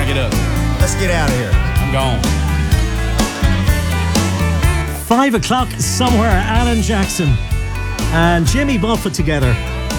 Crank it up. Let's get out of here. I'm gone. 5 o'clock somewhere, Alan Jackson and Jimmy Buffett together.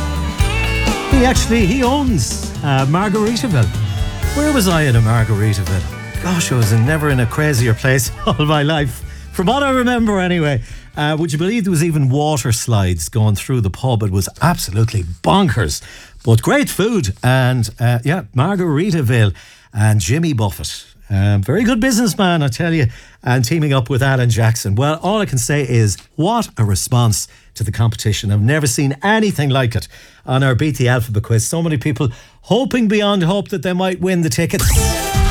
He owns Margaritaville. Where was I in a Margaritaville? Gosh, I was never in a crazier place all my life. From what I remember anyway. Would you believe there was even water slides going through the pub? It was absolutely bonkers. But great food and Margaritaville and Jimmy Buffett. Very good businessman, I tell you, and teaming up with Alan Jackson. Well, all I can say is what a response to the competition. I've never seen anything like it on our Beat the Alphabet quiz. So many people hoping beyond hope that they might win the tickets. It's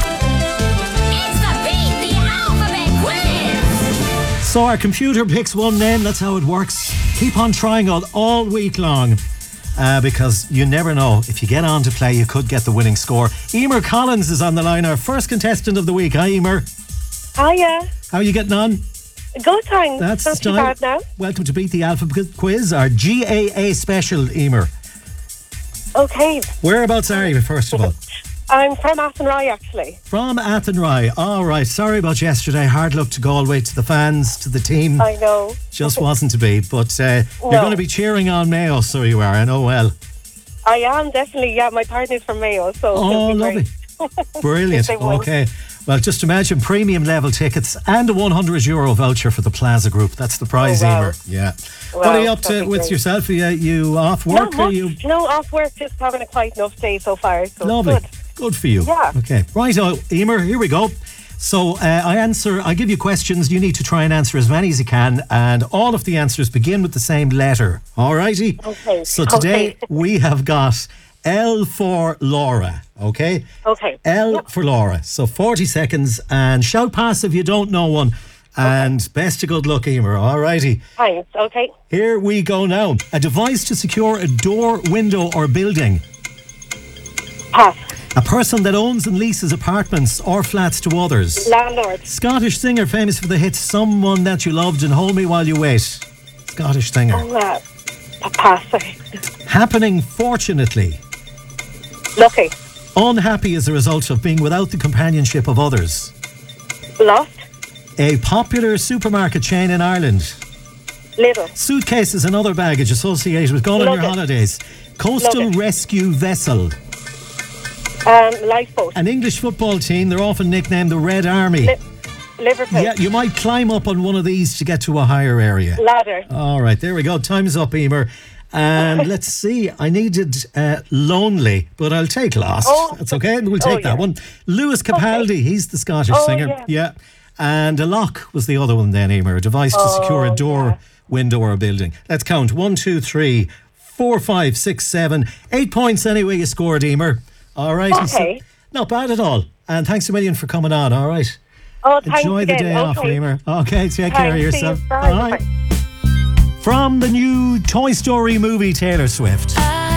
the Beat the Alphabet quiz. So our computer picks one name, that's how it works. Keep on trying all week long. Because you never know, if you get on to play, you could get the winning score. Emer Collins is on the line, our first contestant of the week. Hi, Emer. Hiya. How are you getting on? Good, thanks. That's not too bad now. Welcome to Beat the Alphabet quiz, our GAA special, Emer. Okay. Whereabouts are you, first of all? I'm from Athenry, actually. From Athenry. All right. Sorry about yesterday. Hard luck to Galway, to the fans, to the team. I know. Just wasn't to be. But you're going to be cheering on Mayo, so you are. I know well. I am, definitely. Yeah, my partner's from Mayo, so oh, lovely. Brilliant. Okay. Well, just imagine premium level tickets and a €100 voucher for the Plaza Group. That's the prize, Emer. Yeah. Wow, what are you up to with yourself? Are you off work? Not much. No, off work. Just having a quite enough day so far. So lovely. Good for you. Yeah. Okay. Right, Emer, here we go. So I give you questions. You need to try and answer as many as you can. And all of the answers begin with the same letter. All righty? Okay. So today we have got L for Laura. Okay? Okay. L for Laura. So 40 seconds and shout pass if you don't know one. And best of good luck, Emer. All righty. Thanks. Okay. Here we go now. A device to secure a door, window or building. Pass. A person that owns and leases apartments or flats to others. Landlord. Scottish singer famous for the hit Someone That You Loved and Hold Me While You Wait. Scottish singer. Pass. Happening fortunately. Lucky. Unhappy as a result of being without the companionship of others. Lost. A popular supermarket chain in Ireland. Little. Suitcases and other baggage associated with going on your holidays. Coastal rescue vessel. Lifeboat. An English football team, they're often nicknamed the Red Army. Liverpool. Yeah, you might climb up on one of these to get to a higher area. Ladder. All right, there we go. Time's up, Emer. And let's see, I needed Lonely, but I'll take Lost. That's okay, we'll take that one. Lewis Capaldi, he's the Scottish singer. Yeah. And a lock was the other one then, Emer. A device to secure a door, window or a building. Let's count. 1, 2, 3, 4, 5, 6, 7, 8 points anyway you scored, Emer. All right. Okay. Not bad at all. And thanks a million for coming on, all right? Oh, thanks Enjoy the day off, Emer. Okay, take care of yourself. Bye. From the new Toy Story movie, Taylor Swift.